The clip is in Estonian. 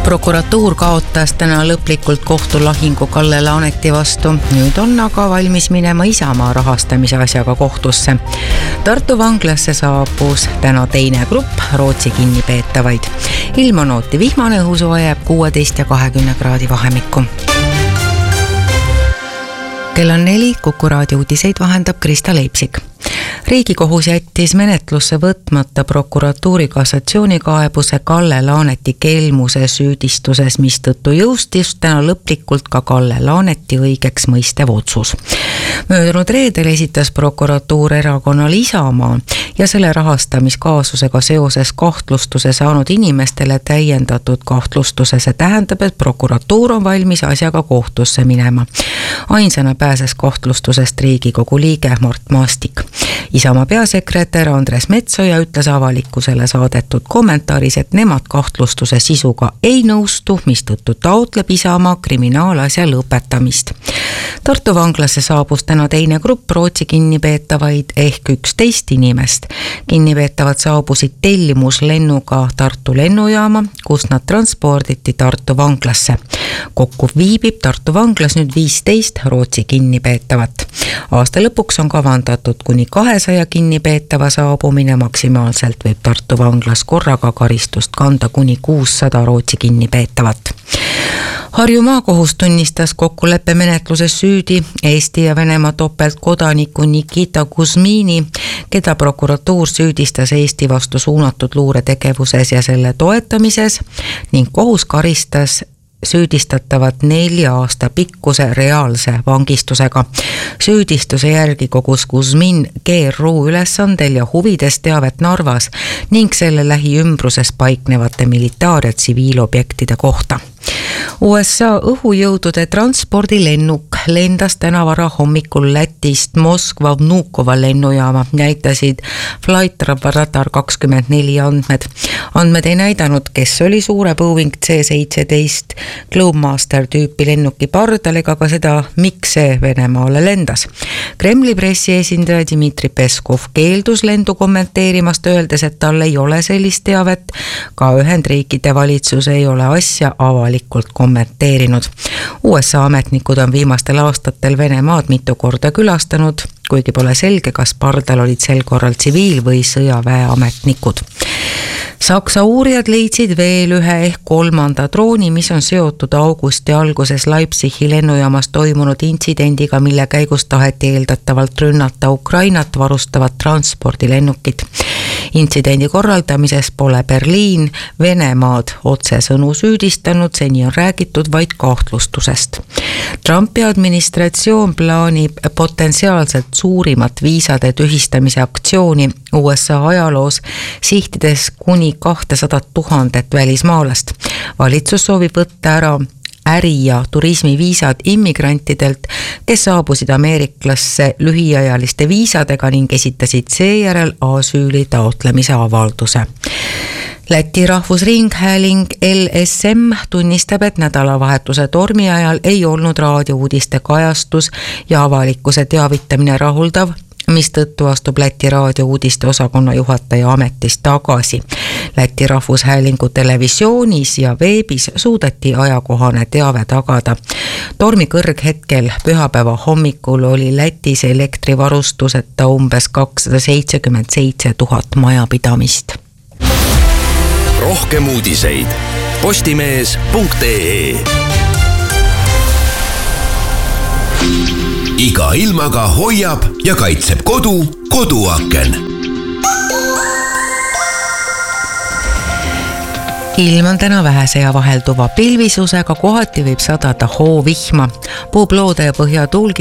Prokuratuur kaotas täna lõplikult kohtulahingu Kalle Laaneti vastu. Nüüd on aga valmis minema Isamaa rahastamise asjaga kohtusse. Tartu vanglasse saabus täna teine grupp Rootsi kinnipeetavaid. Ilm on ooti vihmane, õhusuva jääb 16 ja 20 kraadi vahemikku. Kell on 4, Kuku raadio uudiseid vahendab Krista Leipsik. Riigikohus jättis menetlusse võtmata prokuratuuri kassatsioonikaebuse Kalle Laaneti kelmuse süüdistuses, mistõttu jõustis täna lõplikult ka Kalle Laaneti õigeks mõistev otsus. Möödunud reedel esitas prokuratuur erakonnal Isamaa ja selle rahastamiskaasusega seoses kahtlustuse saanud inimestele täiendatud kahtlustuse. See tähendab, et prokuratuur on valmis asjaga kohtusse minema. Ainsana pääses kahtlustusest Riigikogu liige Mart Maastik. Isamaa peasekretär Andres Metsoja ütles avalikkusele saadetud kommentaaris, et nemad kahtlustuse sisuga ei nõustu, mistõttu taotleb Isamaa kriminaalasja lõpetamist. Tartu vanglasse saabus täna teine grupp Rootsi kinnipeetavaid ehk 11 inimest. Kinnipeetavad saabusid tellimuslennuga Tartu lennujaama, kus nad transporditi Tartu vanglasse. Kokku viibib Tartu vanglas nüüd 15 Rootsi kinnipeetavat. Aasta lõpuks on kavandatud kuni 200 kinnipeetava saabumine, maksimaalselt võib Tartu vanglas korraga karistust kanda kuni 600 Rootsi kinnipeetavat. Harju maakohus tunnistas kokkuleppe menetluses süüdi Eesti ja Venemaa topeltkodaniku Nikita Kuzmini, keda prokuratuur süüdistas Eesti vastu suunatud luuretegevuses ja selle toetamises ning kohus karistas süüdistatavat 4 aasta pikkuse reaalse vangistusega. Süüdistuse järgi kogus Kuzmin GRU ülesandel ja huvides teavet Narvas ning selle lähiümbruses paiknevate militaar- ja tsiviilobjektide kohta. USA õhujõudude transpordilennuk lendas täna vara hommikul Lätist Moskva Vnukova lennujaama, näitasid Flight Radar 24 andmed. Andmed ei näidanud, kes oli suure Boeing C-17 Globemaster tüüpi lennuki pardal ega ka seda, miks see Venemaale lendas. Kremli pressiesindaja Dmitri Peskov keeldus lendu kommenteerimast, öeldes, et tal ei ole sellist teavet. Ka Ühendriikide valitsus ei ole asja avalikult kommenteerinud. USA ametnikud on viimastel aastatel Venemaad mitu korda külastanud, kuigi pole selge, kas pardal olid sel korral tsiviil- või sõjaväeametnikud. Saksa uurijad leidsid veel ühe ehk 3. drooni, mis on seotud augusti alguses Leipzigi lennujaamas toimunud intsidendiga, mille käigus taheti eeldatavalt rünnata Ukrainat varustavat transpordilennukit. Intsidendi korraldamises pole Berliin Venemaad otsesõnu süüdistanud, seni on räägitud vaid kahtlustusest. Trumpi administratsioon plaanib potentsiaalselt suurimat viisade tühistamise aktsiooni USA ajaloos, sihtides kuni 200 000 välismaalast. Valitsus soovib võtta ära äri- ja turismiviisad immigrantidelt, kes saabusid Ameeriklasse lühiajaliste viisadega ning esitasid seejärel asüüli taotlemise avalduse. Läti rahvusringhääling LSM tunnistab, et nädalavahetuse tormi ajal ei olnud raadiouudiste kajastus ja avalikkuse teavitamine rahuldav, mistõttu astub Läti raadiouudiste osakonna juhataja ametist tagasi. Läti rahvushäälingu televisioonis ja veebis suudeti ajakohane teave tagada. Tormi kõrghetkel pühapäeva hommikul oli Lätis elektrivarustuseta umbes 277 000 majapidamist. Rohkem uudiseid postimees.ee. Iga ilmaga hoiab ja kaitseb koduaken. Ilm on täna vähese ja vahelduva pilvisusega, kohati võib sadada hoovihma. Puubloode ja põhjatuul